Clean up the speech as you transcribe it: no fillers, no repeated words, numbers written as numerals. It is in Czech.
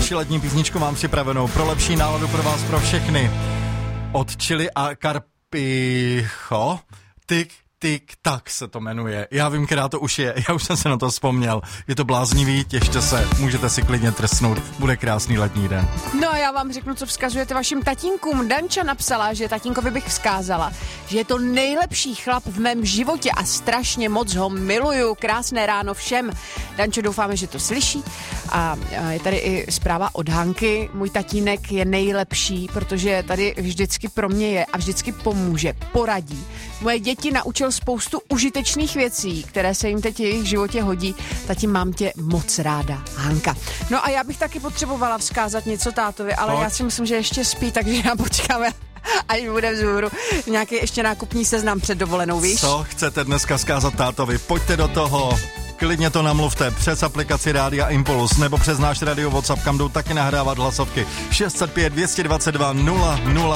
další letní písničku mám připravenou pro lepší náladu pro vás, pro všechny. Od Chili a Carpicho. Tik tak se to jmenuje. Já vím, která to už je, já už jsem se na to vzpomněl. Je to bláznivý, těšte se, můžete si klidně trsnout, bude krásný letní den. No a já vám řeknu, co vzkazujete vašim tatínkům. Danča napsala, že tatínkovi bych vzkázala, že je to nejlepší chlap v mém životě a strašně moc ho miluju. Krásné ráno všem. Dančo, doufáme, že to slyší. A je tady i zpráva od Hanky. Můj tatínek je nejlepší, protože tady vždycky pro mě je a vždycky pomůže, poradí. Moje děti naučil spoustu užitečných věcí, které se jim teď v jejich životě hodí. Tati, mám tě moc ráda, Hanka. No a já bych taky potřebovala vzkázat něco tátovi, ale já si myslím, že ještě spí, takže já počkáme, až bude vzhůru. Nějaký ještě nákupní seznam před dovolenou, víš? Co chcete dneska vzkázat tátovi? Pojďte do toho. Klidně to namluvte přes aplikaci Rádia Impuls nebo přes náš radio WhatsApp, kam jdou taky nahrávat hlasovky 605 222 000.